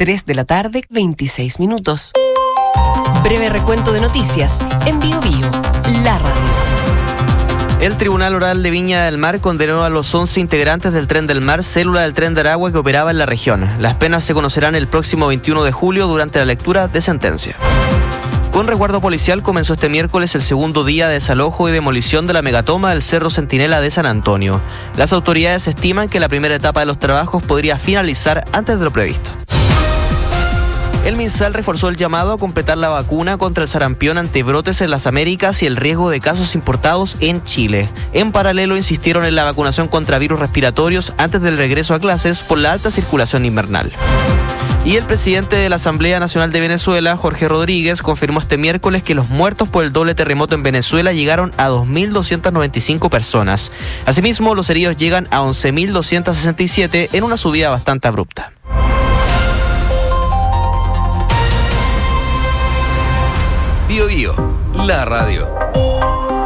3:26 p.m. Breve recuento de noticias en BioBio, la radio. El Tribunal Oral de Viña del Mar condenó a los 11 integrantes del Tren del Mar, célula del Tren de Aragua que operaba en la región. Las penas se conocerán el próximo 21 de julio durante la lectura de sentencia. Con resguardo policial comenzó este miércoles el segundo día de desalojo y demolición de la megatoma del Cerro Centinela de San Antonio. Las autoridades estiman que la primera etapa de los trabajos podría finalizar antes de lo previsto. El MinSal reforzó el llamado a completar la vacuna contra el sarampión ante brotes en las Américas y el riesgo de casos importados en Chile. En paralelo, insistieron en la vacunación contra virus respiratorios antes del regreso a clases por la alta circulación invernal. Y el presidente de la Asamblea Nacional de Venezuela, Jorge Rodríguez, confirmó este miércoles que los muertos por el doble terremoto en Venezuela llegaron a 2.295 personas. Asimismo, los heridos llegan a 11.267 en una subida bastante abrupta. BioBio, la radio.